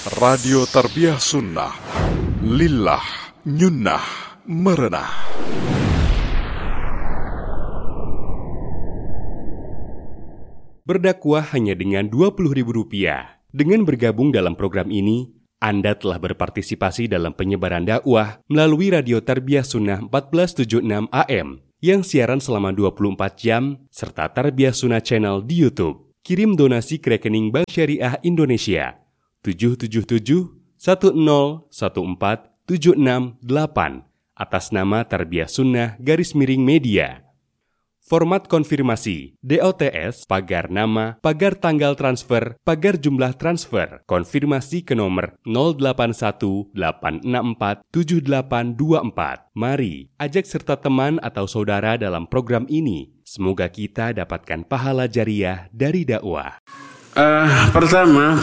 Radio Tarbiyah Sunnah Lillah Nyunnah Merenah. Berdakwah hanya dengan Rp20.000. Dengan bergabung dalam program ini, Anda telah berpartisipasi dalam penyebaran dakwah melalui Radio Tarbiyah Sunnah 1476 AM yang siaran selama 24 jam serta Tarbiyah Sunnah Channel di YouTube. Kirim donasi ke rekening Bank Syariah Indonesia 777-1014-768 atas nama Tarbiyah Sunnah _Media. Format konfirmasi DOTS pagar nama, pagar tanggal transfer, pagar jumlah transfer. Konfirmasi ke nomor 0818647824. Mari ajak serta teman atau saudara dalam program ini. Semoga kita dapatkan pahala jariah dari dakwah. Pertama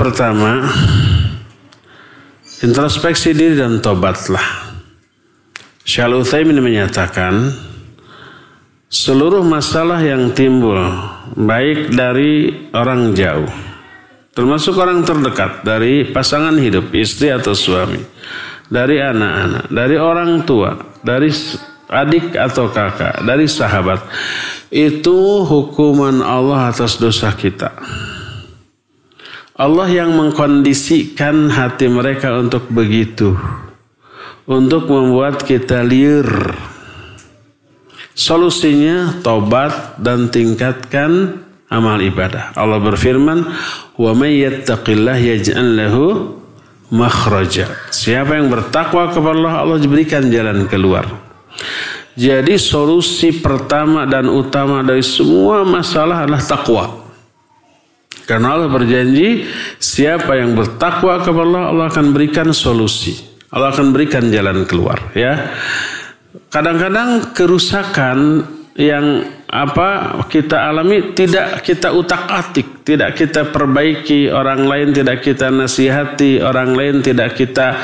introspeksi diri dan tobatlah. Syekh Al-Utsaimin menyatakan seluruh masalah yang timbul baik dari orang jauh termasuk orang terdekat, dari pasangan hidup, istri atau suami, dari anak-anak, dari orang tua, dari adik atau kakak, dari sahabat, itu hukuman Allah atas dosa kita. Allah yang mengkondisikan hati mereka untuk begitu, untuk membuat kita liar. Solusinya tobat dan tingkatkan amal ibadah. Allah berfirman, "Wa may yattaqillah yaj'al lahu makhraja." Siapa yang bertakwa kepada Allah, Allah diberikan jalan keluar. Jadi solusi pertama dan utama dari semua masalah adalah takwa. Karena Allah berjanji, siapa yang bertakwa kepada Allah, Allah akan berikan solusi. Allah akan berikan jalan keluar, ya. Kadang-kadang kerusakan yang kita alami tidak kita utak-atik, tidak kita perbaiki orang lain, tidak kita nasihati orang lain, tidak kita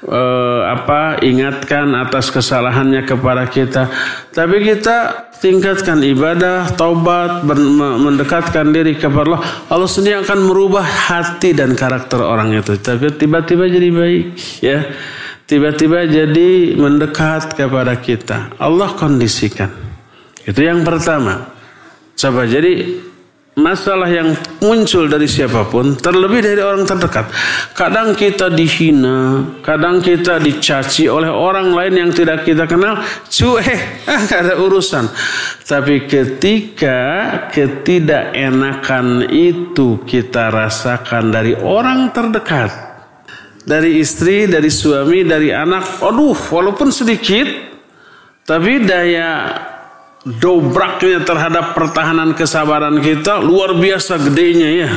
ingatkan atas kesalahannya kepada kita, tapi kita tingkatkan ibadah, taubat, mendekatkan diri kepada Allah. Allah sendiri akan merubah hati dan karakter orang itu. Tapi tiba-tiba jadi baik, ya. Tiba-tiba jadi mendekat kepada kita. Allah kondisikan. Itu yang pertama. Coba, jadi masalah yang muncul dari siapapun, terlebih dari orang terdekat. Kadang kita dihina, kadang kita dicaci oleh orang lain yang tidak kita kenal. Gak ada urusan. Tapi ketika ketidakenakan itu kita rasakan dari orang terdekat, dari istri, dari suami, dari anak, walaupun sedikit, tapi daya dobraknya terhadap pertahanan kesabaran kita luar biasa gedenya, ya.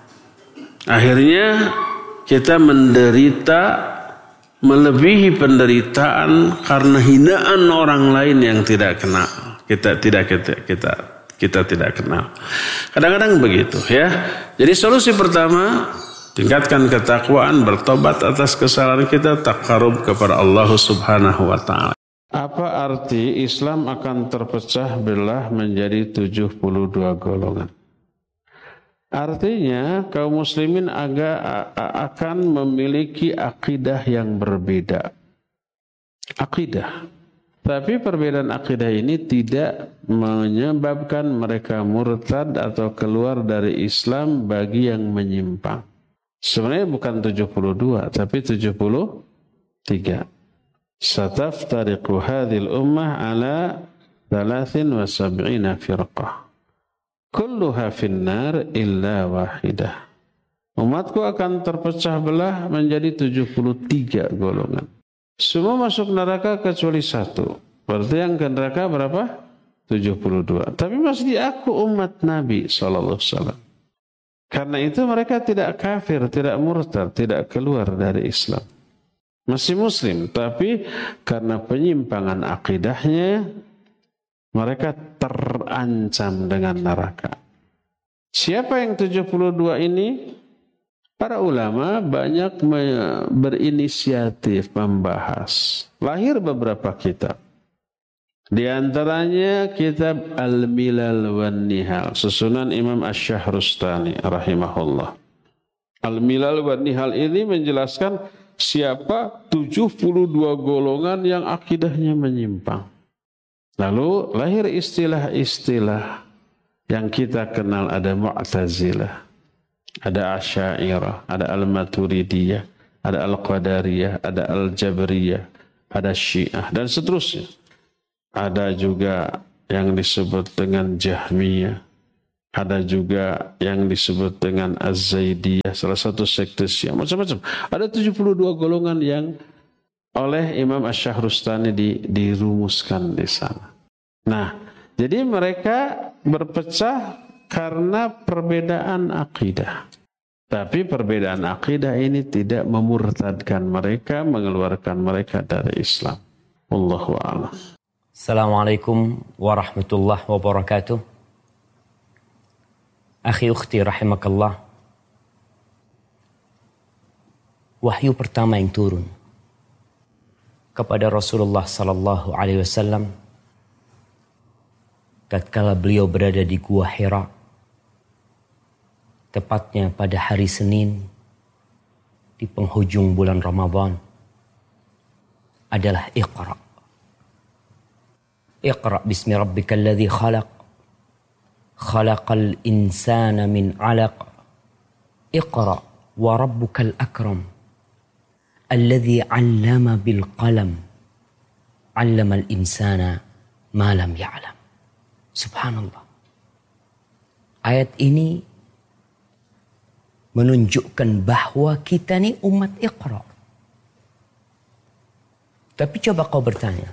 Akhirnya kita menderita melebihi penderitaan karena hinaan orang lain yang tidak kenal. Kita tidak kenal. Kadang-kadang begitu, ya. Jadi solusi pertama, tingkatkan ketakwaan, bertobat atas kesalahan kita, taqarrub kepada Allah Subhanahu wa taala. Apa arti Islam akan terpecah belah menjadi 72 golongan? Artinya kaum muslimin akan memiliki akidah yang berbeda. Akidah. Tapi perbedaan akidah ini tidak menyebabkan mereka murtad atau keluar dari Islam bagi yang menyimpang. Sebenarnya bukan 72, tapi 73. Sataftariqu hadhil ummah ala 73 firqah. Kulluha finnar illa wahidah. Umatku akan terpecah belah menjadi 73 golongan. Semua masuk neraka kecuali satu. Berarti yang ke neraka berapa? 72. Tapi masih diaku umat Nabi SAW. Karena itu mereka tidak kafir, tidak murtad, tidak keluar dari Islam. Masih muslim, tapi karena penyimpangan akidahnya, mereka terancam dengan neraka. Siapa yang 72 ini? Para ulama banyak berinisiatif membahas. Lahir beberapa kitab. Di antaranya kitab Al-Milal wan Nihal, susunan Imam Asy-Syahrustani rahimahullah. Al-Milal wa Nihal ini menjelaskan siapa 72 golongan yang akidahnya menyimpang. Lalu lahir istilah-istilah yang kita kenal, ada Mu'tazilah, ada Asy'ariyah, ada Al-Maturidiyah, ada Al-Qadariyah, ada Al-Jabriyah, ada Syiah dan seterusnya. Ada juga yang disebut dengan Jahmiyah, ada juga yang disebut dengan Az-Zaidiyah, salah satu sekte Syiah, macam-macam. Ada 72 golongan yang oleh Imam Asy-Syahrustani dirumuskan di sana. Nah, jadi mereka berpecah karena perbedaan akidah. Tapi perbedaan akidah ini tidak memurtadkan mereka, mengeluarkan mereka dari Islam. Wallahu a'lam. Assalamualaikum warahmatullahi wabarakatuh. Akhi ukhti rahimakallah. Wahyu pertama yang turun kepada Rasulullah sallallahu alaihi wasallam tatkala beliau berada di Gua Hira, tepatnya pada hari Senin di penghujung bulan Ramadan, adalah Iqra. Iqra bismi rabbikal ladzi khalaq. Khalaqal insana min 'alaq. Iqra wa rabbukal akram. Alladzi 'allama bil qalam. 'Allamal insana ma lam ya'lam. Subhanallah. Ayat ini menunjukkan bahwa kita ni umat Iqra. Tapi coba kau bertanya,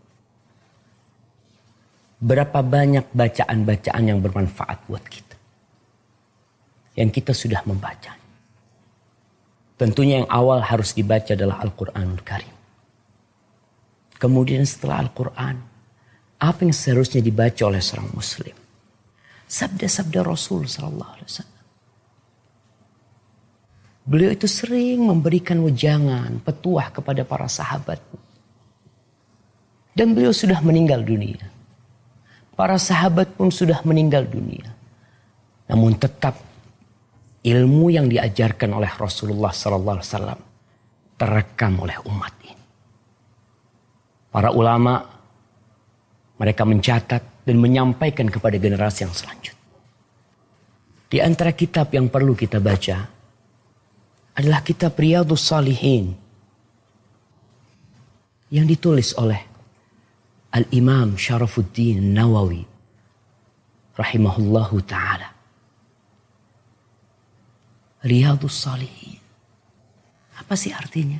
berapa banyak bacaan-bacaan yang bermanfaat buat kita, yang kita sudah membaca? Tentunya yang awal harus dibaca adalah Al-Quranul Karim. Kemudian setelah Al-Quran, apa yang seharusnya dibaca oleh seorang Muslim? Sabda-sabda Rasul sallallahu alaihi wasallam. Beliau itu sering memberikan wejangan, petuah kepada para sahabat. Dan beliau sudah meninggal dunia. Para sahabat pun sudah meninggal dunia. Namun tetap ilmu yang diajarkan oleh Rasulullah SAW terekam oleh umat ini. Para ulama, mereka mencatat dan menyampaikan kepada generasi yang selanjutnya. Di antara kitab yang perlu kita baca adalah kitab Riyadhus Shalihin yang ditulis oleh Al-Imam Syarafuddin Nawawi rahimahullahu ta'ala. Riyadhus Shalihin. Apa sih artinya?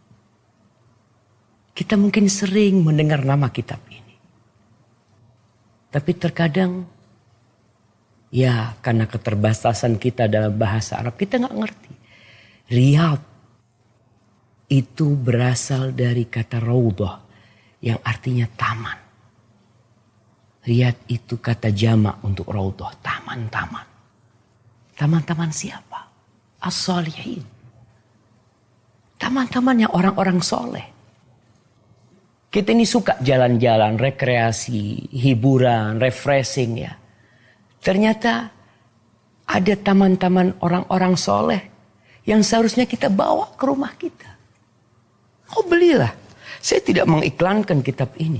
Kita mungkin sering mendengar nama kitab ini. Tapi terkadang, ya karena keterbatasan kita dalam bahasa Arab, kita nggak ngerti. Riyadh itu berasal dari kata raudhah yang artinya taman. Riyadh itu kata jamak untuk raudhah, taman-taman. Taman-taman siapa? As-Shalihin. Taman-tamannya orang-orang soleh. Kita ini suka jalan-jalan, rekreasi, hiburan, refreshing ya. Ternyata ada taman-taman orang-orang soleh yang seharusnya kita bawa ke rumah kita. Oh belilah. Saya tidak mengiklankan kitab ini.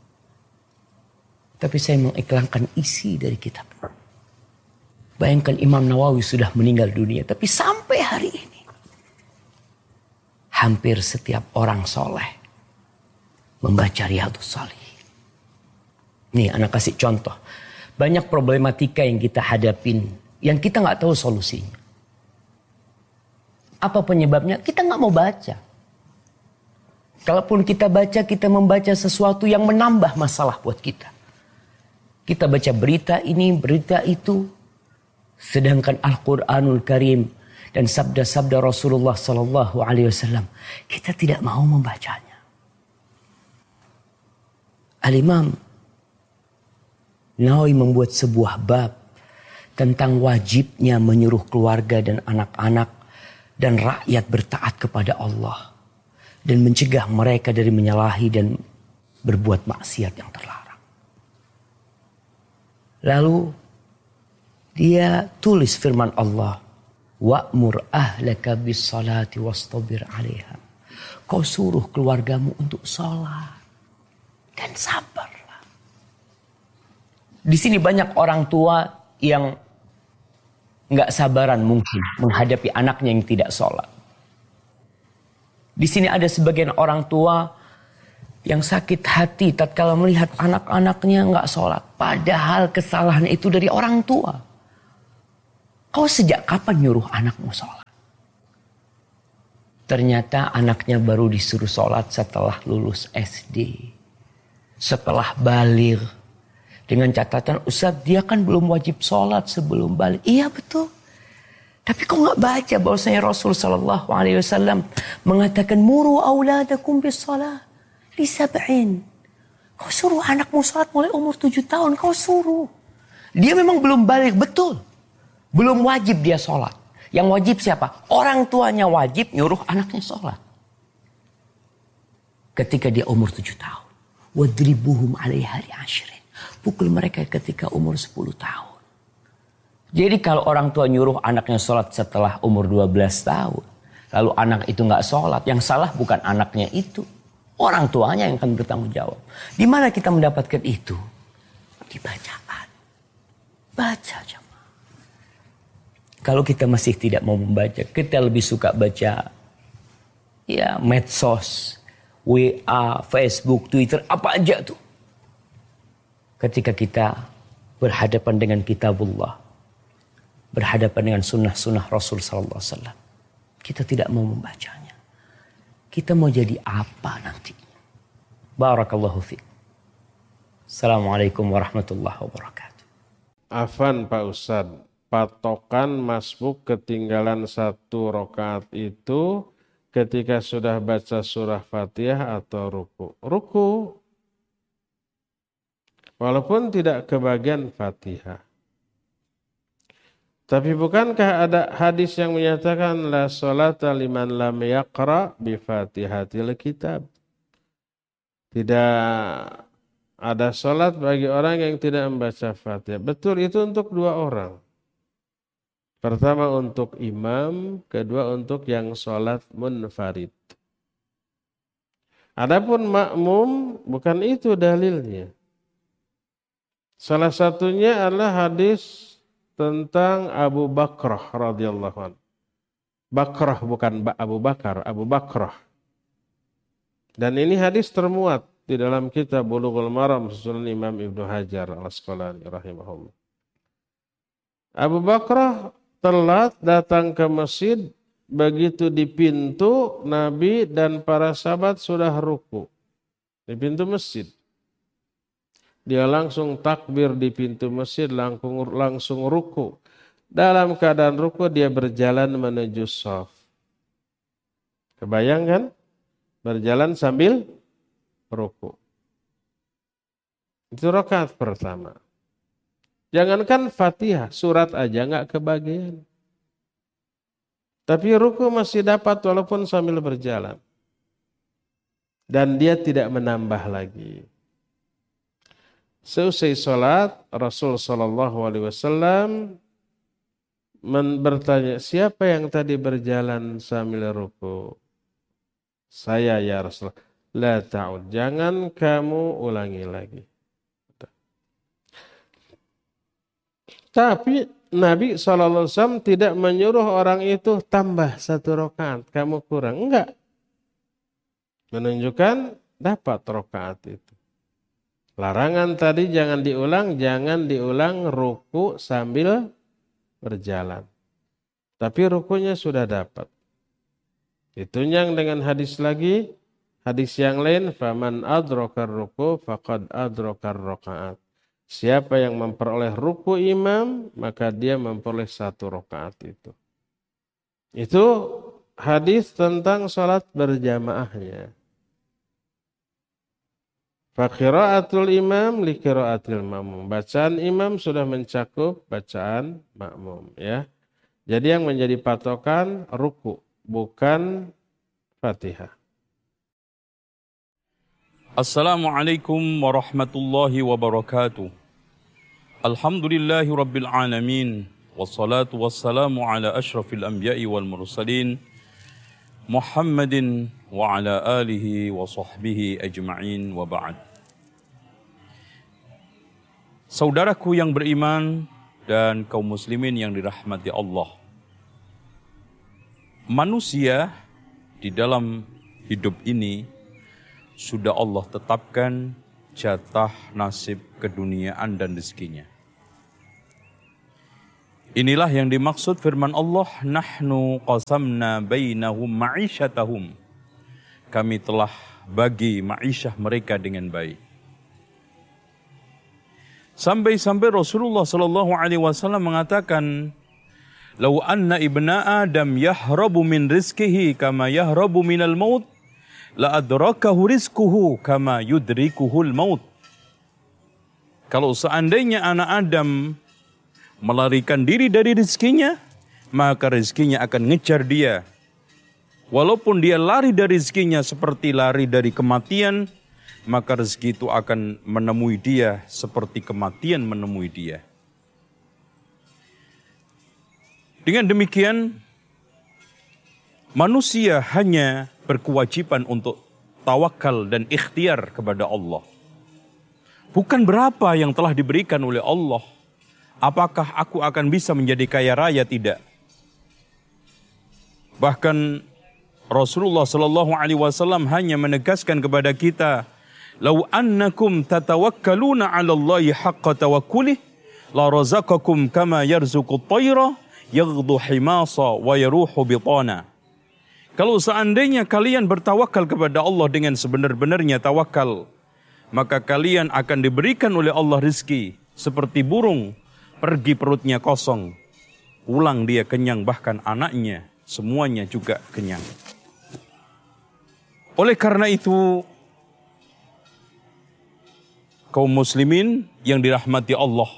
Tapi saya mengiklankan isi dari kitab. Bayangkan Imam Nawawi sudah meninggal dunia. Tapi sampai hari ini, hampir setiap orang soleh membaca Riyadhus Shalihin. Nih anak kasih contoh. Banyak problematika yang kita hadapin, yang kita nggak tahu solusinya. Apa penyebabnya? Kita nggak mau baca. Kalaupun kita baca, kita membaca sesuatu yang menambah masalah buat kita. Kita baca berita ini, berita itu. Sedangkan Al-Quranul Karim dan sabda-sabda Rasulullah Sallallahu Alaihi Wasallam, kita tidak mau membacanya. Al-Imam Nawawi membuat sebuah bab tentang wajibnya menyuruh keluarga dan anak-anak dan rakyat bertaat kepada Allah dan mencegah mereka dari menyalahi dan berbuat maksiat yang terlarang. Lalu dia tulis firman Allah Wa'mur ahlaka bis salati wastabir 'alaiha. Kau suruh keluargamu untuk sholat dan sabarlah. Di sini banyak orang tua yang nggak sabaran mungkin menghadapi anaknya yang tidak sholat. Di sini ada sebagian orang tua yang sakit hati tatkala melihat anak-anaknya nggak sholat. Padahal kesalahan itu dari orang tua. Kau sejak kapan nyuruh anakmu sholat? Ternyata anaknya baru disuruh sholat setelah lulus SD. Setelah baligh. Dengan catatan, Ustaz, dia kan belum wajib sholat sebelum baligh. Iya betul. Tapi kau nggak baca bahwasanya Rasul Sallallahu Alaihi Wasallam mengatakan muru auladakum bis shalah li sab'in. Kau suruh anakmu sholat mulai umur 7 tahun. Kau suruh. Dia memang belum baligh, betul. Belum wajib dia sholat. Yang wajib siapa? Orang tuanya wajib nyuruh anaknya sholat. Ketika dia umur 7 tahun. Wadribuhum 'alaiha li'ashrin. Pukul mereka ketika umur 10 tahun. Jadi kalau orang tua nyuruh anaknya sholat setelah umur 12 tahun. Lalu anak itu gak sholat. Yang salah bukan anaknya itu. Orang tuanya yang akan bertanggung jawab. Di mana kita mendapatkan itu? Di bacaan. Baca jemaah. Kalau kita masih tidak mau membaca, kita lebih suka baca ya medsos, WA, Facebook, Twitter, apa aja tuh. Ketika kita berhadapan dengan kitabullah, berhadapan dengan sunnah-sunnah Rasul Sallallahu Alaihi Wasallam, kita tidak mau membacanya. Kita mau jadi apa nanti? Barakallahu fiik. Assalamualaikum warahmatullahi wabarakatuh. Afan Pak Ustadz, patokan masbuk ketinggalan 1 rakaat itu ketika sudah baca surah Fatihah atau ruku. Ruku, walaupun tidak kebagian Fatihah. Tapi bukankah ada hadis yang menyatakan la sholata liman lam yaqra bi Fatihatil kitab? Tidak ada sholat bagi orang yang tidak membaca Fatihah. Betul, itu untuk 2 orang. Pertama untuk imam, kedua untuk yang sholat munfarid. Adapun makmum, bukan itu dalilnya. Salah satunya adalah hadis tentang Abu Bakrah radhiyallahu anhu. Bakrah bukan Abu Bakar, Abu Bakrah. Dan ini hadis termuat di dalam kitab Bulughul Maram susunan Imam Ibnu Hajar Al-Asqalani rahimahullah. Abu Bakrah telat datang ke masjid, begitu di pintu Nabi dan para sahabat sudah ruku. Di pintu masjid. Dia langsung takbir di pintu masjid, langsung ruku. Dalam keadaan ruku dia berjalan menuju shaf. Kebayang kan? Berjalan sambil ruku. Itu rakaat pertama. Jangankan Fatihah, surat aja nggak kebagian. Tapi ruku masih dapat walaupun sambil berjalan. Dan dia tidak menambah lagi. Seusai sholat, Rasul SAW bertanya, siapa yang tadi berjalan sambil ruku? Saya ya Rasulullah. La ta'ud, jangan kamu ulangi lagi. Tapi Nabi SAW tidak menyuruh orang itu tambah 1 rakaat, kamu kurang. Enggak. Menunjukkan dapat rakaat itu. Larangan tadi jangan diulang ruku sambil berjalan. Tapi rukunya sudah dapat. Ditunjang dengan hadis lagi, hadis yang lain, faman adrakar ruku faqad adrakar rakaat. Siapa yang memperoleh ruku imam, maka dia memperoleh 1 rakaat itu. Itu hadis tentang sholat berjamaahnya. Faqiraatul imam li qiraatil makmum. Bacaan imam sudah mencakup bacaan makmum, ya. Jadi yang menjadi patokan ruku, bukan Fatihah. Assalamualaikum warahmatullahi wabarakatuh. Alhamdulillahi rabbil alamin. wassalatu wassalamu ala ashrafil anbiya'i wal mursalin Muhammadin wa ala alihi wa sahbihi ajma'in wa ba'd. Saudaraku yang beriman dan kaum muslimin yang dirahmati Allah. Manusia di dalam hidup ini sudah Allah tetapkan jatah nasib keduniaan dan rezekinya. Inilah yang dimaksud firman Allah, nahnu qasamna bainahum ma'isyatahum. Kami telah bagi ma'isyah mereka dengan baik. Sampai-sampai Rasulullah sallallahu alaihi wasallam mengatakan, "Lau anna ibna Adam yahrabu min rizqihi kama yahrabu minal maut, la adrakahu rizquhu kama yudrikuhul maut." Kalau seandainya anak Adam melarikan diri dari rezekinya, maka rezekinya akan ngejar dia. Walaupun dia lari dari rezekinya seperti lari dari kematian, maka rezeki itu akan menemui dia seperti kematian menemui dia. Dengan demikian, manusia hanya berkewajiban untuk tawakal dan ikhtiar kepada Allah. Bukan berapa yang telah diberikan oleh Allah. Apakah aku akan bisa menjadi kaya raya? Tidak. Bahkan Rasulullah sallallahu alaihi wasallam hanya menegaskan kepada kita, "Lau annakum tatawakkaluna 'ala Allahi haqqa tawakkulih, la razaqakum kama yarzuqut tayra yaghdu himasa wa yaruhu bitana." Kalau seandainya kalian bertawakal kepada Allah dengan sebenar-benarnya tawakal, maka kalian akan diberikan oleh Allah rezeki seperti burung pergi perutnya kosong, pulang dia kenyang, bahkan anaknya semuanya juga kenyang. Oleh karena itu, kaum muslimin yang dirahmati Allah,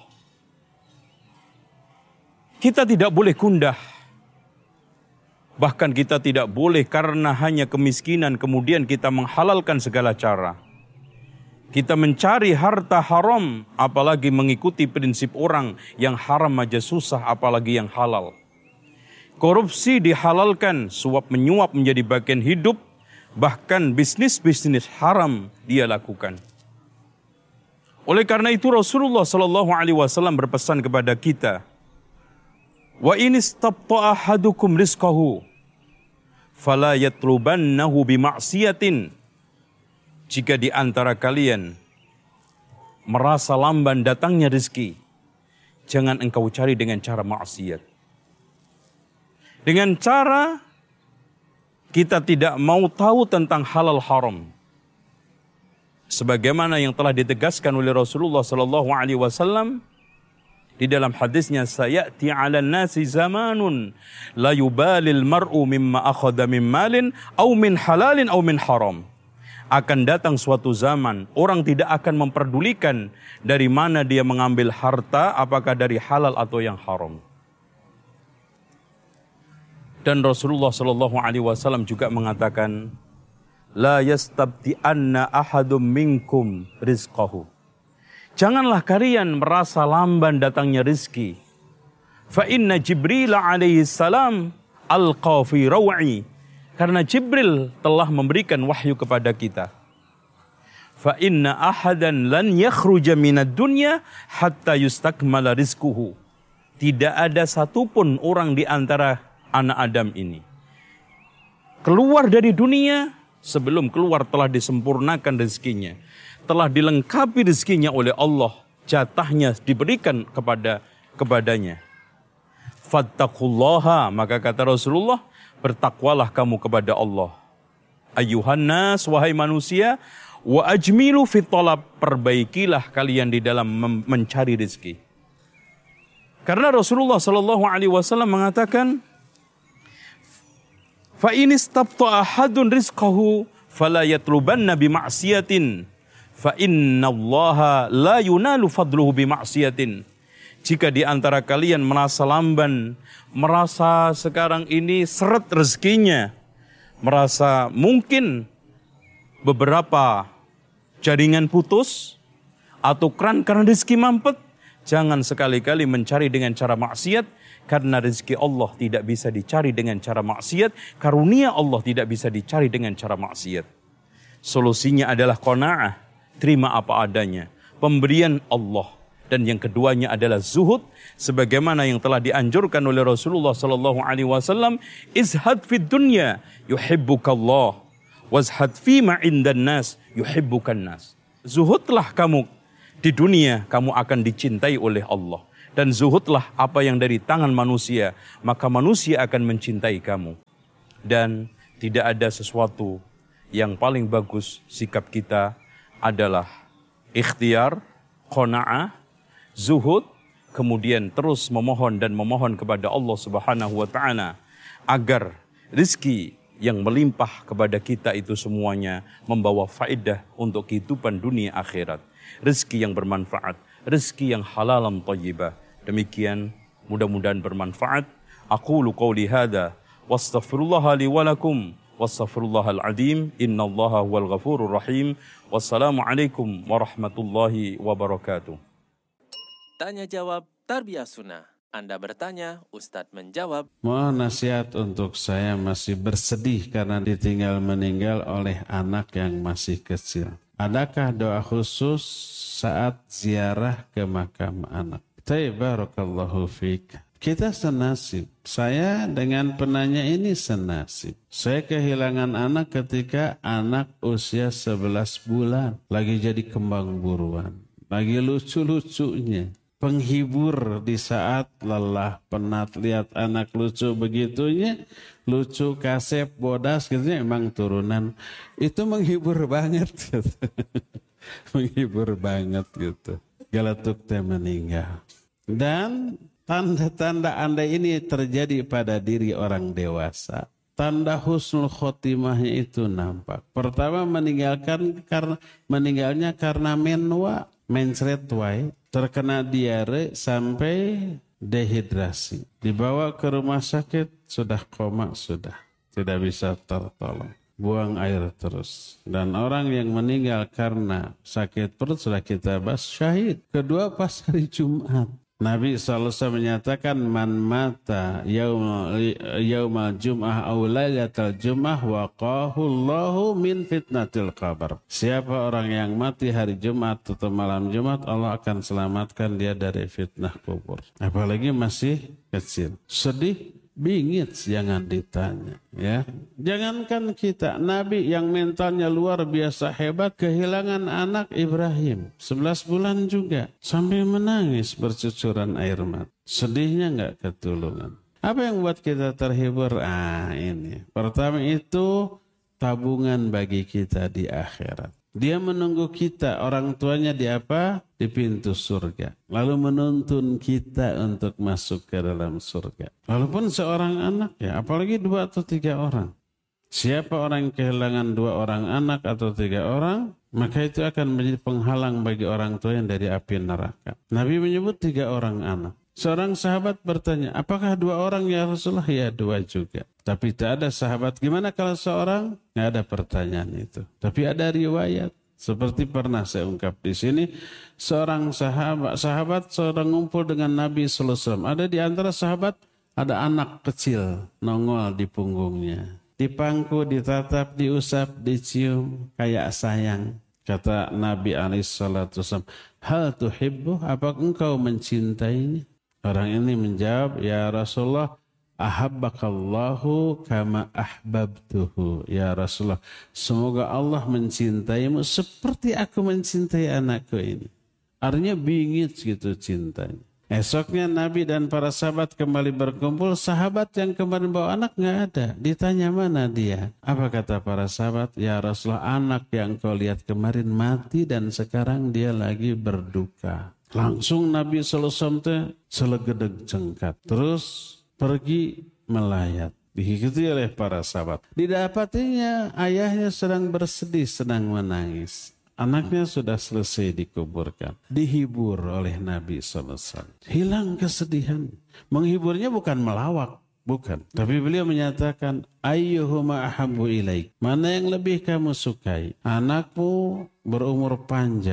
kita tidak boleh kundah. Bahkan kita tidak boleh karena hanya kemiskinan kemudian kita menghalalkan segala cara. Kita mencari harta haram, apalagi mengikuti prinsip orang yang haram aja susah, apalagi yang halal. Korupsi dihalalkan, suap menyuap menjadi bagian hidup, bahkan bisnis-bisnis haram dia lakukan. Oleh karena itu Rasulullah sallallahu alaihi wasallam berpesan kepada kita, "Wa in istabta'a ahadukum rizqahu fala yatlubannahu bima'siyatin." Jika di antara kalian merasa lamban datangnya rezeki, jangan engkau cari dengan cara maksiat. Dengan cara kita tidak mau tahu tentang halal haram. Sebagaimana yang telah ditegaskan oleh Rasulullah sallallahu alaihi wasallam di dalam hadisnya, "Sayati 'alan nasi zamanun la yubalil mar'u mimma akhadha min malin aw min halalin aw min haram." Akan datang suatu zaman, orang tidak akan memperdulikan dari mana dia mengambil harta, apakah dari halal atau yang haram. Dan Rasulullah sallallahu alaihi wasallam juga mengatakan, "La yastabti'anna ahadum minkum rizqahu." Janganlah kalian merasa lamban datangnya rezeki. Fa inna Jibril alaihi salam alqa fi raw'i. Karena Jibril telah memberikan wahyu kepada kita. Fa inna ahadan lan yakhruja minad dunya hatta yustakmala rizquhu. Tidak ada satupun orang di antara anak Adam ini keluar dari dunia sebelum keluar telah disempurnakan rezekinya, telah dilengkapi rezekinya oleh Allah, jatahnya diberikan kepadanya. Fattaqullaha, maka kata Rasulullah, bertakwalah kamu kepada Allah. Ayuhan nas, wahai manusia, wa ajmilu fit talab, perbaikilah kalian di dalam mencari rezeki. Karena Rasulullah sallallahu alaihi wasallam mengatakan, fa in istabta'a ahadun rizqahu fala yatlubanna bi ma'siyatin fa innallaha la yunalu fadluhu bi ma'siyatin. Jika di antara kalian merasa lamban, merasa sekarang ini seret rezekinya, merasa mungkin beberapa jaringan putus atau keran karena rezeki mampet, jangan sekali-kali mencari dengan cara maksiat, Karena rezeki Allah tidak bisa dicari dengan cara maksiat, karunia Allah tidak bisa dicari dengan cara maksiat. Solusinya adalah qanaah, terima apa adanya, pemberian Allah. Dan yang keduanya adalah zuhud, sebagaimana yang telah dianjurkan oleh Rasulullah sallallahu alaihi wasallam, izhad fid dunya yuhibbukallah, wazhad fima indan nas yuhibbukan nas. Zuhudlah kamu di dunia, kamu akan dicintai oleh Allah. Dan zuhudlah apa yang dari tangan manusia, maka manusia akan mencintai kamu. Dan tidak ada sesuatu yang paling bagus sikap kita adalah ikhtiar, qanaah, zuhud, kemudian terus memohon dan memohon kepada Allah Subhanahu wa taala agar rizki yang melimpah kepada kita itu semuanya membawa faedah untuk kehidupan dunia akhirat. Rizki yang bermanfaat, rizki yang halalan thayyibah. Demikian mudah-mudahan bermanfaat. Aqulu qawli hadza wastaghfirullaha li wa lakum wastaghfirullahal azim innallaha huwal ghafurur rahim. Wassalamualaikum warahmatullahi wabarakatuh. Tanya jawab Tarbiyah Sunnah. Anda bertanya, Ustadz menjawab. Mohon nasihat untuk saya masih bersedih karena ditinggal meninggal oleh anak yang masih kecil. Adakah doa khusus saat ziarah ke makam anak? Barakallahu fiik. Kita senasib. Saya dengan penanya ini senasib. Saya kehilangan anak ketika anak usia 11 bulan. Lagi jadi kembang buruan. Lagi lucu-lucunya. Penghibur di saat lelah, penat, lihat anak lucu begitunya, lucu, kasep, bodas gitu, emang turunan. Itu menghibur banget gitu. Menghibur banget gitu. Galatuk teh meninggal. Dan tanda-tanda Anda ini terjadi pada diri orang dewasa. Tanda husnul khotimahnya itu nampak. Pertama meninggalnya karena menwa, mencret wae. Terkena diare sampai dehidrasi. Dibawa ke rumah sakit, sudah koma, sudah. Tidak bisa tertolong. Buang air terus. Dan orang yang meninggal karena sakit perut sudah kita bahas, syahid. Kedua pas hari Jumat. Nabi SAW menyatakan, man mata yaumal jum'ah aw lailatal jum'ah waqahu Allahu min fitnatil qabr. Siapa orang yang mati hari Jumat atau malam Jumat, Allah akan selamatkan dia dari fitnah kubur. Apalagi masih kecil. Sedih, bingit, jangan ditanya. Ya, jangankan kita, Nabi yang mentalnya luar biasa hebat kehilangan anak Ibrahim 11 bulan juga sambil menangis bercucuran air mata. Sedihnya nggak ketulungan. Apa yang buat kita terhibur? Ini pertama itu tabungan bagi kita di akhirat. Dia menunggu kita, orang tuanya di apa? Di pintu surga. Lalu menuntun kita untuk masuk ke dalam surga. Walaupun seorang anak ya, apalagi 2 atau 3 orang. Siapa orang yang kehilangan 2 orang anak atau 3 orang, maka itu akan menjadi penghalang bagi orang tua yang dari api neraka. Nabi menyebut 3 orang anak. Seorang sahabat bertanya, apakah 2 orang ya Rasulullah? Ya 2 juga. Tapi tak ada sahabat. Gimana kalau seorang? Nggak ada pertanyaan itu. Tapi ada riwayat. Seperti pernah saya ungkap di sini. Seorang sahabat seorang ngumpul dengan Nabi SAW. Ada di antara sahabat, ada anak kecil nongol di punggungnya. Dipangku, ditatap, diusap, dicium. Kayak sayang. Kata Nabi SAW, hal tuhibbu, apakah engkau mencintainya? Orang ini menjawab, ya Rasulullah, ahabbakallahu kama ahbabtuhu. Ya Rasulullah, semoga Allah mencintaimu seperti aku mencintai anakku ini. Artinya bingit gitu cintanya. Esoknya Nabi dan para sahabat kembali berkumpul. Sahabat yang kemarin bawa anak nggak ada. Ditanya mana dia? Apa kata para sahabat? Ya Rasulullah, anak yang kau lihat kemarin mati dan sekarang dia lagi berduka. Langsung Nabi SAW selegedeg jengkat. Terus pergi melayat. Diikuti oleh para sahabat. Didapatinya ayahnya sedang bersedih, sedang menangis. Anaknya sudah selesai dikuburkan. Dihibur oleh Nabi SAW. Hilang kesedihan. Menghiburnya bukan melawak. Bukan. Tapi beliau menyatakan, ayyuhuma ahabbu ilaik. Mana yang lebih kamu sukai? Anakmu berumur panjang.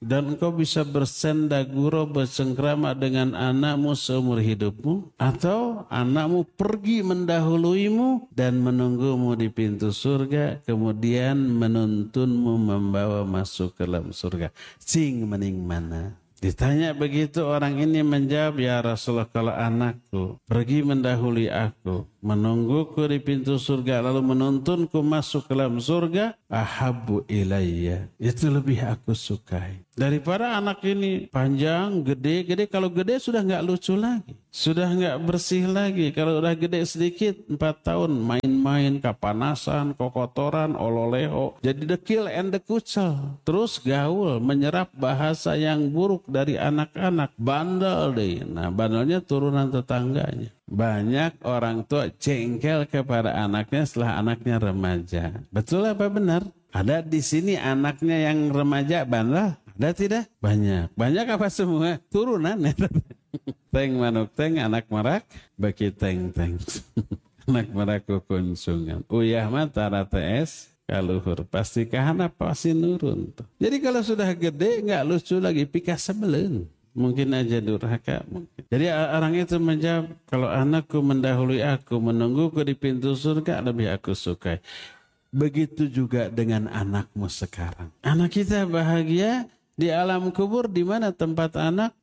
dan engkau bisa bersenda gurau bersengkrama dengan anakmu seumur hidupmu, atau anakmu pergi mendahuluimu dan menunggumu di pintu surga, kemudian menuntunmu membawa masuk ke dalam surga. Sing mending mana? Ditanya begitu, orang ini menjawab, ya Rasulullah, kalau anakku pergi mendahului aku, menungguku di pintu surga, lalu menuntunku masuk ke dalam surga, ahabbu ilayya, itu lebih aku sukai. Daripada anak ini panjang, gede, kalau gede sudah nggak lucu lagi, sudah nggak bersih lagi. Kalau udah gede sedikit, 4 tahun, main-main, kapanasan, kokotoran, ololeho, jadi dekil and dekucel. Terus gaul, menyerap bahasa yang buruk dari anak-anak, bandel deh. Nah, bandelnya turunan tetangganya. Banyak orang tua jengkel kepada anaknya setelah anaknya remaja. Betul apa benar? Ada di sini anaknya yang remaja bandel? Ada tidak? Banyak. Banyak apa semua? Turunan ya. Teng manuk teng, anak merak, bagi teng-teng. Anak merak kukunsungan. Uyah mata rates, kaluhur. Pasti kahana pasti nurun. Jadi kalau sudah gede, nggak lucu lagi, pika sebelen. Mungkin aja durhaka. Mungkin. Jadi orang itu menjawab, kalau anakku mendahului aku, menungguku di pintu surga, lebih aku sukai. Begitu juga dengan anakmu sekarang. Anak kita bahagia di alam kubur, di mana tempat anak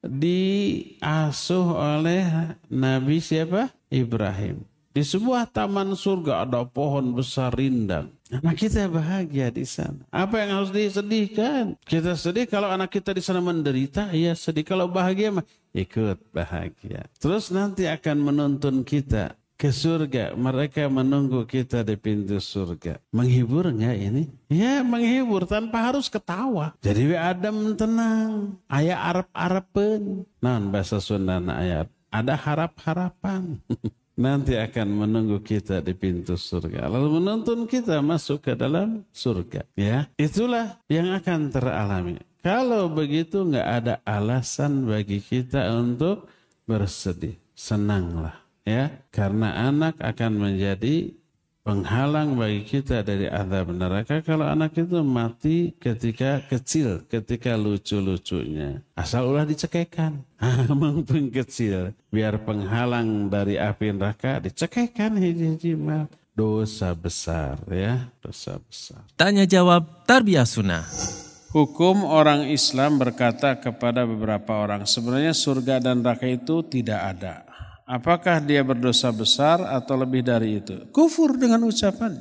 diasuh oleh Nabi siapa? Ibrahim. Di sebuah taman surga ada pohon besar rindang. Anak kita bahagia di sana. Apa yang harus disedihkan? Kita sedih kalau anak kita di sana menderita, iya sedih. Kalau bahagia mah ikut bahagia. Terus nanti akan menuntun kita ke surga. Mereka menunggu kita di pintu surga. Menghibur enggak ini? Ya menghibur tanpa harus ketawa. Jadi Adam tenang. Aya arep-arepen. Nah bahasa Sunda ayat. Ada harap-harapan. Nanti akan menunggu kita di pintu surga. Lalu menuntun kita masuk ke dalam surga. Ya, itulah yang akan teralami. Kalau begitu enggak ada alasan bagi kita untuk bersedih. Senanglah. Ya, karena anak akan menjadi penghalang bagi kita dari azab neraka kalau anak itu mati ketika kecil, ketika lucu-lucunya. Asal ulah dicekekan. Maupun kecil, biar penghalang dari api neraka dicekekan hiji-hiji mah. Dosa besar ya, dosa besar. Tanya jawab Tarbiyah Sunnah. Hukum orang Islam berkata kepada beberapa orang, sebenarnya surga dan neraka itu tidak ada. Apakah dia berdosa besar atau lebih dari itu? Kufur dengan ucapan.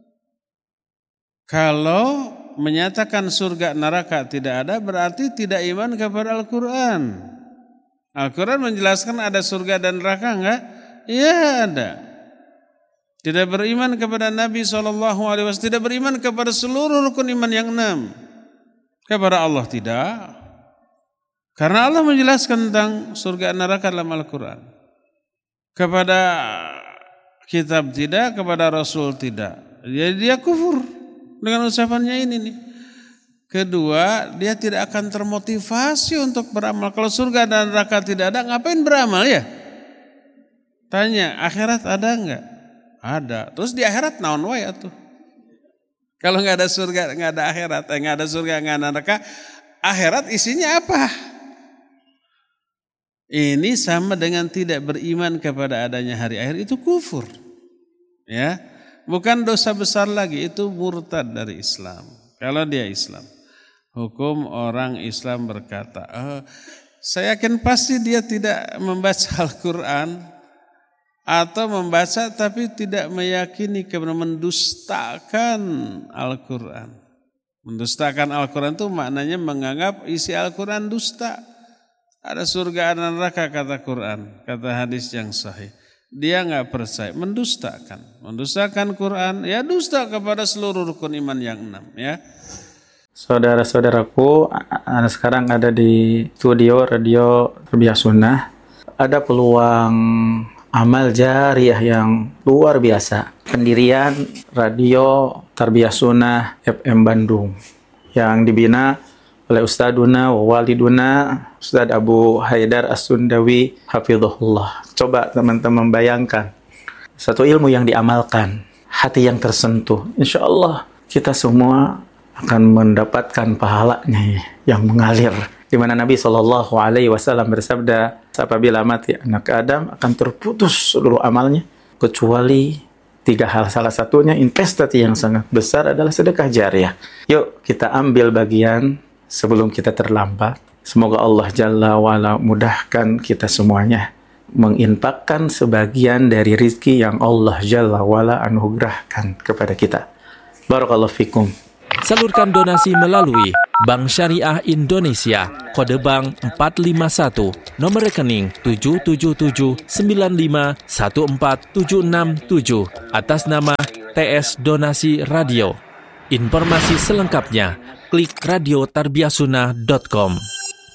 Kalau menyatakan surga neraka tidak ada, berarti tidak iman kepada Al-Quran. Al-Quran menjelaskan ada surga dan neraka enggak? Iya ada. Tidak beriman kepada Nabi SAW, tidak beriman kepada seluruh rukun iman yang 6. Kepada Allah tidak. Karena Allah menjelaskan tentang surga dan neraka dalam Al-Quran. Kepada kitab tidak, kepada Rasul tidak. Jadi dia kufur dengan ucapannya ini nih. Kedua, dia tidak akan termotivasi untuk beramal. Kalau surga dan neraka tidak ada, ngapain beramal ya? Tanya, akhirat ada enggak? Ada. Terus di akhirat naon wae atuh? Kalau enggak ada surga, enggak ada akhirat, enggak ada surga, enggak ada neraka, akhirat isinya apa? Ini sama dengan tidak beriman kepada adanya hari akhir, itu kufur. Ya, bukan dosa besar lagi, itu murtad dari Islam. Kalau dia Islam, hukum orang Islam berkata, saya yakin pasti dia tidak membaca Al-Quran atau membaca tapi tidak meyakini karena mendustakan Al-Quran. Mendustakan Al-Quran itu maknanya menganggap isi Al-Quran dusta. Ada surga, ada neraka kata Quran, kata hadis yang sahih. Dia enggak percaya, mendustakan Quran, ya dusta kepada seluruh rukun iman yang 6 ya. Saudara-saudaraku, Anda sekarang ada di studio Radio Tarbiyah Sunnah. Ada peluang amal jariah yang luar biasa. Pendirian Radio Tarbiyah Sunnah FM Bandung yang dibina oleh Ustaduna wa waliduna Ustadz Abu Haidar As-Sundawi hafizahullah. Coba teman-teman bayangkan satu ilmu yang diamalkan, hati yang tersentuh. Insya Allah kita semua akan mendapatkan pahalanya yang mengalir. Di mana Nabi SAW bersabda, apabila mati anak Adam akan terputus seluruh amalnya kecuali 3 hal. Salah satunya investasi yang sangat besar adalah sedekah jariah. Yuk kita ambil bagian sebelum kita terlambat. Semoga Allah Jalla wa'ala mudahkan kita semuanya menginfakkan sebagian dari rizki yang Allah Jalla wa'ala anugerahkan kepada kita. Barakallahu fikum. Salurkan donasi melalui Bank Syariah Indonesia, kode bank 451, nomor rekening 777951477 atas nama TS Donasi Radio. Informasi selengkapnya klik radiotarbiyasunah.com.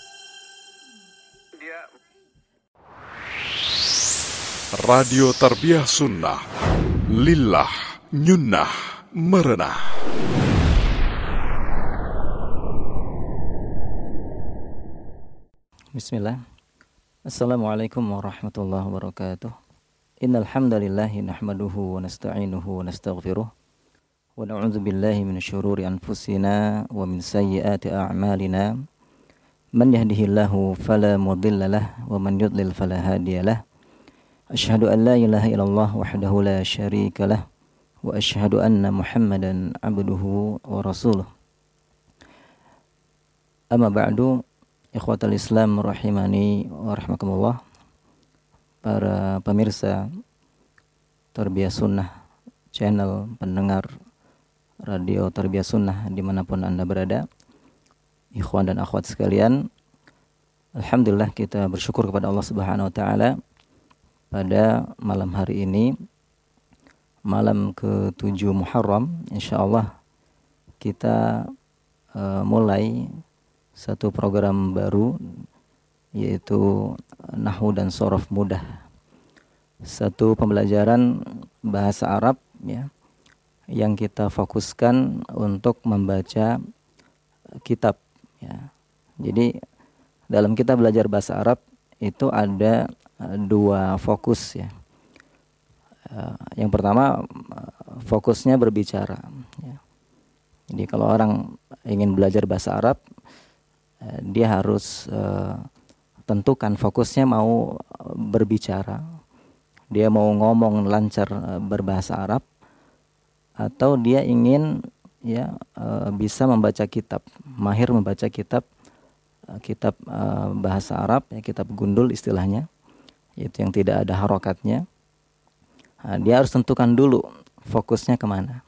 Radio Tarbiyah Sunnah, lillah, nyunnah, merenah. Bismillah. Assalamualaikum warahmatullahi wabarakatuh. Innal hamdalillah nahmaduhu wa nasta'inuhu wa nastaghfiruh wa na'udzu billahi min syururi anfusina wa min sayyiati a'malina. Man yahdihillahu fala mudilla lahu wa man yudlil fala hadiyalah. Asyhadu an la ilaha illallah wahdahu la syarika lah wa asyhadu anna Muhammadan abduhu wa rasuluh. Amma ba'du, ikhwatal Islam rahimani wa rahmakumullah, para pemirsa Tarbiyah Sunnah, channel pendengar radio Tarbiyah Sunnah dimanapun Anda berada, ikhwan dan akhwat sekalian, alhamdulillah kita bersyukur kepada Allah Subhanahu wa taala pada malam hari ini, malam ke-7 Muharram, insyaallah kita mulai satu program baru, yaitu Nahwu dan Shorof Mudah. Satu pembelajaran bahasa Arab ya, yang kita fokuskan untuk membaca kitab ya. Jadi dalam kita belajar bahasa Arab itu ada 2 fokus ya. Yang pertama fokusnya berbicara ya. Jadi kalau orang ingin belajar bahasa Arab, dia harus tentukan fokusnya mau berbicara, dia mau ngomong lancar berbahasa Arab, atau dia ingin ya bisa membaca kitab, mahir membaca kitab bahasa Arab ya, kitab gundul istilahnya, yaitu yang tidak ada harokatnya. Nah, dia harus tentukan dulu fokusnya kemana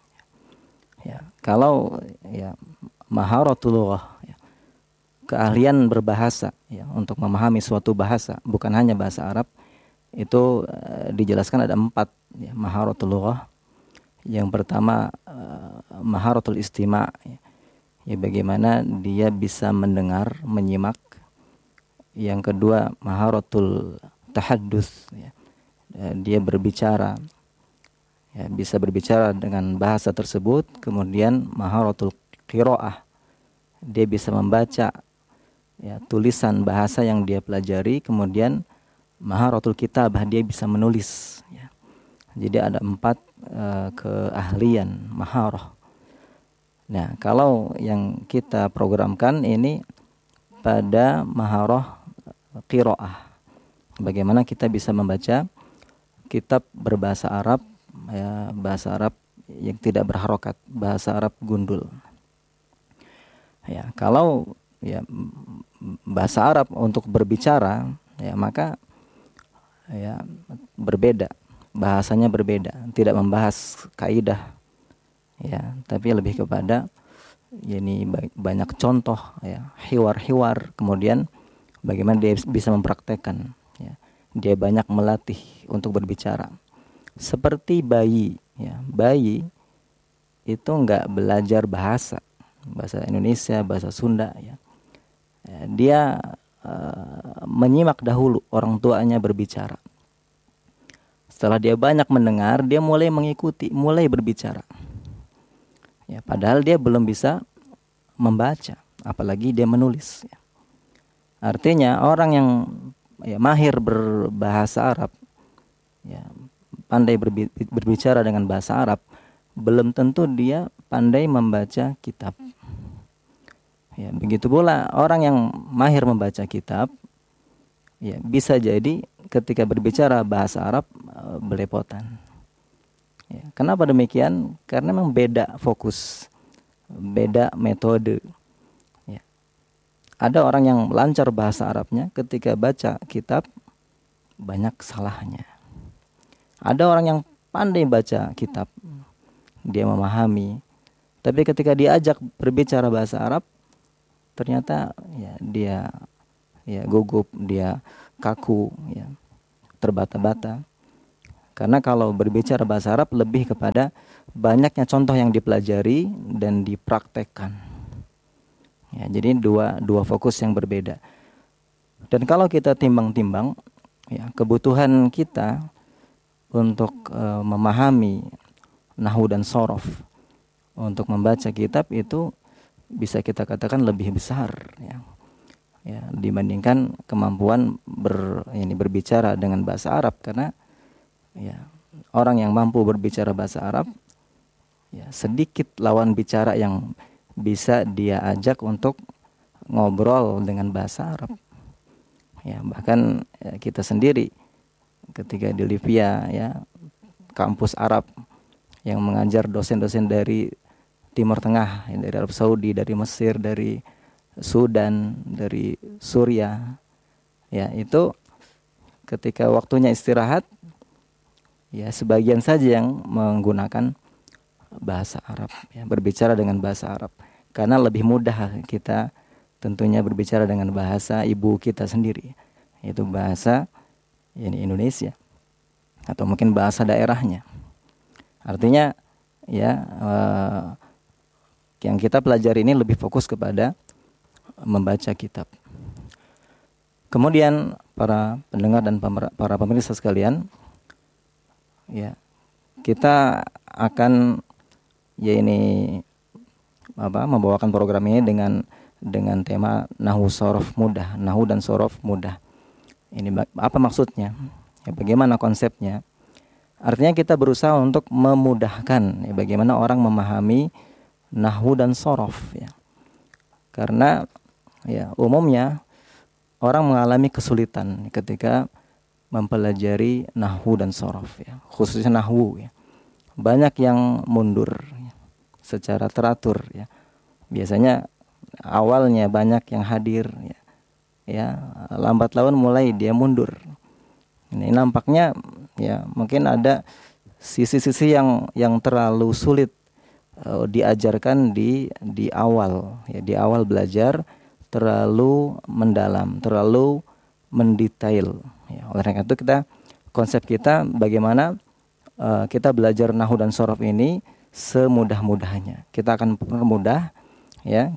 ya. Kalau ya maharatul lughah ya, keahlian berbahasa ya, untuk memahami suatu bahasa, bukan hanya bahasa Arab, itu dijelaskan ada 4 ya, maharatul lughah. Yang pertama maharatul istima' ya, bagaimana dia bisa mendengar, menyimak. Yang kedua maharatul tahadduts ya, dia berbicara ya, bisa berbicara dengan bahasa tersebut. Kemudian maharatul qiraah, dia bisa membaca ya, tulisan bahasa yang dia pelajari. Kemudian maharatul kitabah, dia bisa menulis ya. Jadi ada 4 keahlian maharah. Nah, kalau yang kita programkan ini pada maharah qiraah, bagaimana kita bisa membaca kitab berbahasa Arab ya, bahasa Arab yang tidak berharokat, bahasa Arab gundul ya. Kalau ya bahasa Arab untuk berbicara ya, maka ya berbeda, bahasanya berbeda, tidak membahas kaidah ya, tapi lebih kepada ya, ini banyak contoh ya, hiwar-hiwar, kemudian bagaimana dia bisa mempraktekkan ya. Dia banyak melatih untuk berbicara. Seperti bayi ya, bayi itu enggak belajar bahasa Indonesia, bahasa Sunda ya. Dia menyimak dahulu orang tuanya berbicara. Setelah dia banyak mendengar, dia mulai mengikuti, mulai berbicara. Ya, padahal dia belum bisa membaca, apalagi dia menulis ya. Artinya orang yang ya, mahir berbahasa Arab ya, pandai berbicara dengan bahasa Arab, belum tentu dia pandai membaca kitab. Ya, begitu pula orang yang mahir membaca kitab, ya bisa jadi ketika berbicara bahasa Arab belepotan. Ya, kenapa demikian? Karena memang beda fokus, beda metode. Ya. Ada orang yang lancar bahasa Arabnya, ketika baca kitab banyak salahnya. Ada orang yang pandai baca kitab, dia memahami, tapi ketika diajak berbicara bahasa Arab, ternyata ya dia gugup, dia kaku, ya, terbata-bata. Karena kalau berbicara bahasa Arab lebih kepada banyaknya contoh yang dipelajari dan dipraktekkan. Ya, jadi dua fokus yang berbeda. Dan kalau kita timbang-timbang, ya, kebutuhan kita untuk memahami nahwu dan shorof untuk membaca kitab itu bisa kita katakan lebih besar, ya, dibandingkan kemampuan berbicara dengan bahasa Arab. Karena ya, orang yang mampu berbicara bahasa Arab, ya, sedikit lawan bicara yang bisa dia ajak untuk ngobrol dengan bahasa Arab. Ya, bahkan ya, kita sendiri ketika di Libya, ya, kampus Arab yang mengajar dosen-dosen dari Timur Tengah, dari Arab Saudi, dari Mesir, dari Sudan, dari Suriah, ya, itu ketika waktunya istirahat, ya sebagian saja yang menggunakan bahasa Arab, ya, berbicara dengan bahasa Arab, karena lebih mudah kita tentunya berbicara dengan bahasa ibu kita sendiri, yaitu bahasa Indonesia atau mungkin bahasa daerahnya. Artinya ya yang kita pelajari ini lebih fokus kepada membaca kitab. Kemudian para pendengar dan para pemirsa sekalian, ya, kita akan membawakan program ini dengan tema nahwu shorof mudah, nahwu dan shorof mudah. Ini apa maksudnya? Ya, bagaimana konsepnya? Artinya kita berusaha untuk memudahkan, ya, bagaimana orang memahami nahwu dan shorof, ya. Karena ya umumnya orang mengalami kesulitan ketika mempelajari nahwu dan shorof, ya, khususnya nahwu, ya. Banyak yang mundur, ya, secara teratur, ya. Biasanya awalnya banyak yang hadir, ya, lambat laun mulai dia mundur. Ini nampaknya ya mungkin ada sisi-sisi yang terlalu sulit diajarkan di awal, ya, di awal belajar terlalu mendalam, terlalu mendetail, ya. Oleh karena itu konsep kita bagaimana kita belajar nahwu dan shorof ini semudah-mudahnya. Kita akan permudah, ya,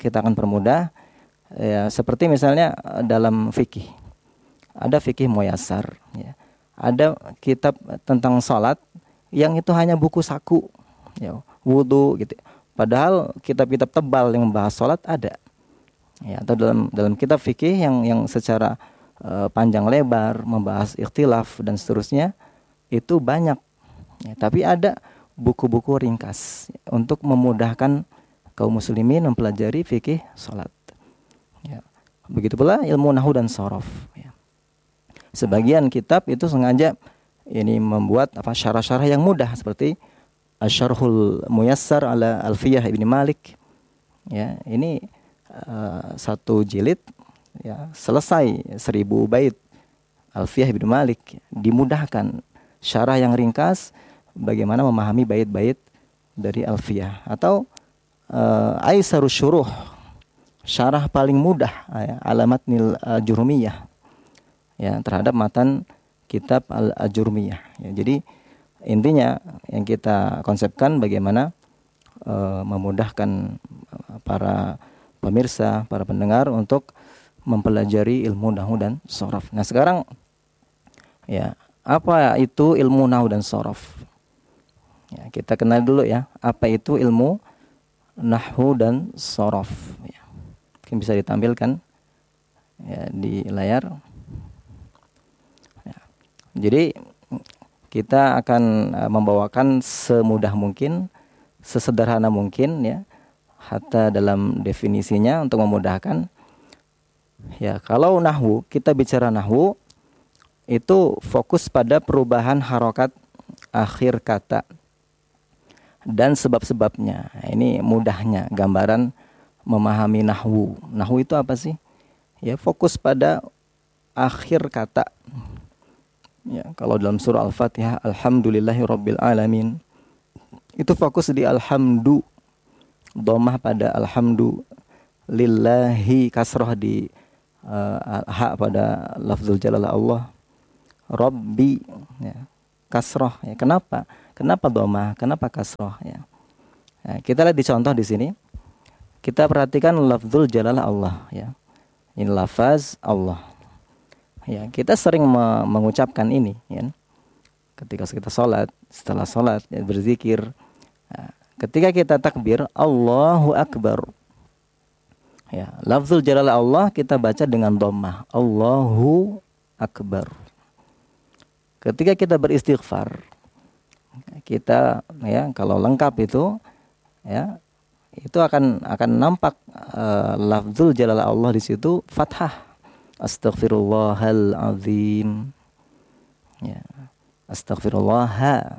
ya, seperti misalnya dalam fikih. Ada fikih muyassar, ya. Ada kitab tentang salat yang itu hanya buku saku, ya, wudu gitu. Padahal kitab-kitab tebal yang membahas salat ada. Ya, atau dalam kitab fikih yang secara panjang lebar membahas ikhtilaf dan seterusnya itu banyak. Ya, tapi ada buku-buku ringkas, ya, untuk memudahkan kaum muslimin mempelajari fikih salat. Ya. Begitu pula ilmu nahwu dan shorof, ya. Sebagian kitab itu sengaja ini membuat syarah-syarah yang mudah seperti Asy-Syarhul Muyassar ala Alfiyah Ibnu Malik. Ya, ini satu jilid, ya, selesai 1000 bait Alfiyah Ibnu Malik, dimudahkan syarah yang ringkas bagaimana memahami bait-bait dari Alfiyah. Atau Aisarus Syuruh, syarah paling mudah, ya, Alamatnil Jurumiyah, ya, terhadap matan kitab Al-Ajurmiyah, ya. Jadi intinya yang kita konsepkan bagaimana memudahkan para pemirsa, para pendengar untuk mempelajari ilmu nahwu dan shorof. Nah, sekarang ya, apa itu ilmu nahwu dan shorof? Ya, kita kenal dulu, ya, apa itu ilmu nahwu dan shorof, ya. Mungkin bisa ditampilkan, ya, di layar. Jadi kita akan membawakan semudah mungkin sesederhana mungkin ya, hatta dalam definisinya untuk memudahkan. Ya, kalau nahwu, kita bicara nahwu itu fokus pada perubahan harokat akhir kata dan sebab-sebabnya. Ini mudahnya gambaran memahami nahwu. Nahwu itu apa sih? Ya, fokus pada akhir kata. Ya, kalau dalam surah Al-Fatihah, Alhamdulillahirabbil alamin, itu fokus di alhamdu, dhammah pada alhamdu, lillahi kasrah di ha pada lafzul jalalah Allah, Rabbi ya, kasrah ya. Kenapa dhammah? Kenapa kasrah ya? Nah, kita lihat di contoh di sini. Kita perhatikan lafzul jalalah Allah ya. Ini lafaz Allah. Ya, kita sering mengucapkan ini ya. Ketika kita sholat, setelah sholat ya, berzikir. Nah, ketika kita takbir Allahu Akbar. Ya, lafzul jalalah Allah kita baca dengan dhammah, Allahu Akbar. Ketika kita beristighfar, kita ya kalau lengkap itu ya, itu akan nampak lafzul jalalah Allah di situ fathah, astaghfirullahal azim. Ya, astaghfirullah.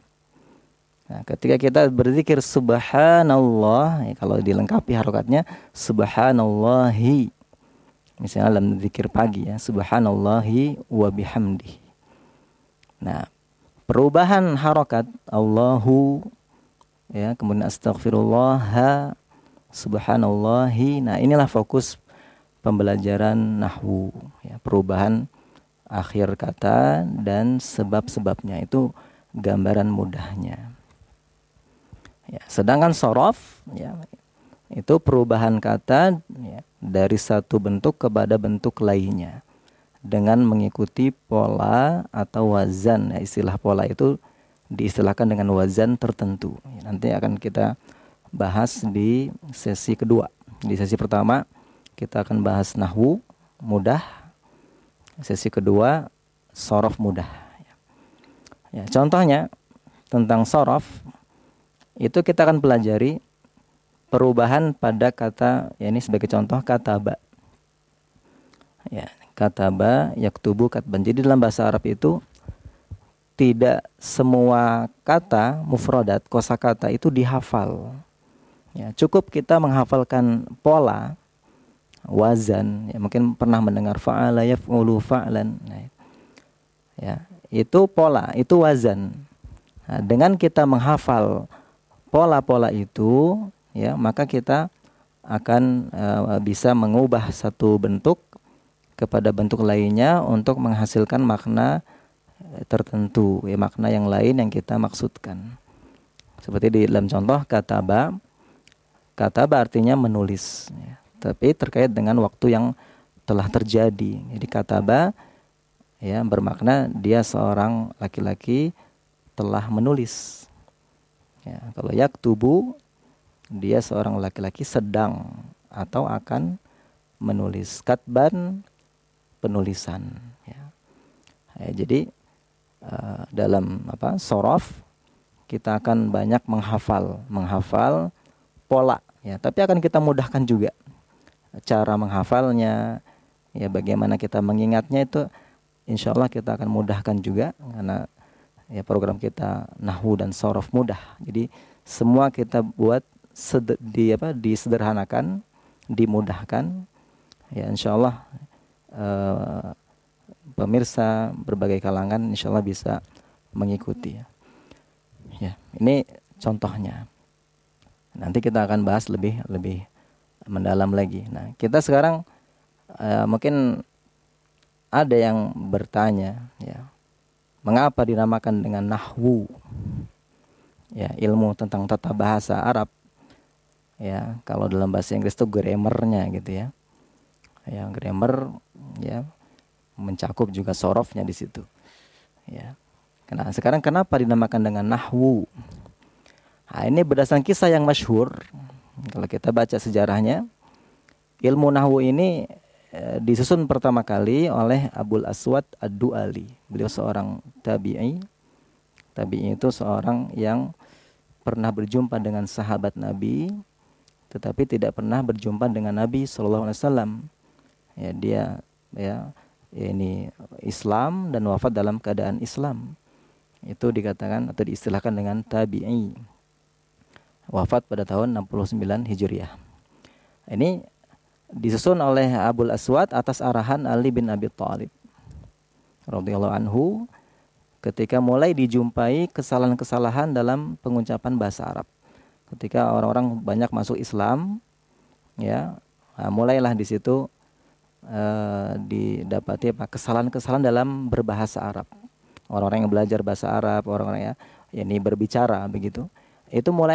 Nah, ketika kita berzikir subhanallah, ya, kalau dilengkapi harokatnya subhanallahi. Misalnya dalam zikir pagi ya, subhanallahi wa bihamdi. Nah, perubahan harokat Allahu ya, kemudian astaghfirullah, subhanallahi. Nah, inilah fokus pembelajaran nahwu ya, perubahan akhir kata dan sebab-sebabnya, itu gambaran mudahnya. Ya, sedangkan sorof ya, itu perubahan kata ya, dari satu bentuk kepada bentuk lainnya dengan mengikuti pola atau wazan. Ya, istilah pola itu diistilahkan dengan wazan tertentu. Ya, nanti akan kita bahas di sesi kedua. Di sesi pertama kita akan bahas nahwu mudah. Sesi kedua sorof mudah. Ya, contohnya tentang sorof itu kita akan pelajari perubahan pada kata, ya ini sebagai contoh kataba. Ya, kataba, yaktubu, katban. Jadi dalam bahasa Arab itu tidak semua kata mufradat, kosakata itu dihafal. Ya, cukup kita menghafalkan pola, wazan. Ya, mungkin pernah mendengar fa'ala yaf'ulu fa'lan. Nah, ya, itu pola, itu wazan. Nah, dengan kita menghafal pola-pola itu, ya, maka kita akan bisa mengubah satu bentuk kepada bentuk lainnya untuk menghasilkan makna tertentu, ya, makna yang lain yang kita maksudkan. Seperti di dalam contoh kataba, kataba artinya menulis, ya, tapi terkait dengan waktu yang telah terjadi. Jadi kataba ya bermakna dia seorang laki-laki telah menulis. Ya, kalau yaktubu dia seorang laki-laki sedang atau akan menulis. Katban penulisan. Ya. Ya, jadi dalam sorof kita akan banyak menghafal pola. Ya, tapi akan kita mudahkan juga cara menghafalnya. Ya, bagaimana kita mengingatnya itu, insya Allah kita akan mudahkan juga karena ya program kita nahwu dan sorof mudah. Jadi semua kita buat disederhanakan, dimudahkan. Ya, insya Allah pemirsa berbagai kalangan insya Allah bisa mengikuti. Ya, ini contohnya. Nanti kita akan bahas lebih mendalam lagi. Nah, kita sekarang mungkin ada yang bertanya, ya, mengapa dinamakan dengan nahwu? Ya, ilmu tentang tata bahasa Arab. Ya, kalau dalam bahasa Inggris itu grammarnya gitu ya. Ya, grammar ya mencakup juga sorofnya di situ. Ya. Nah, sekarang kenapa dinamakan dengan nahwu? Nah, ini berdasarkan kisah yang masyhur. Kalau kita baca sejarahnya, ilmu nahwu ini disusun pertama kali oleh Abul Aswad Ad-Du'ali. Beliau seorang tabi'i. Tabi'i itu seorang yang pernah berjumpa dengan sahabat Nabi, tetapi tidak pernah berjumpa dengan Nabi SAW. Ya, dia ini Islam dan wafat dalam keadaan Islam. Itu dikatakan atau diistilahkan dengan tabi'i. Wafat pada tahun 69 Hijriah. Ini disusun oleh Abul Aswad atas arahan Ali bin Abi Thalib radhiyallahu anhu ketika mulai dijumpai kesalahan-kesalahan dalam pengucapan bahasa Arab. Ketika orang-orang banyak masuk Islam, ya, mulailah di situ didapati kesalahan-kesalahan dalam berbahasa Arab. Orang-orang yang belajar bahasa Arab, orang-orang ini berbicara begitu, itu mulai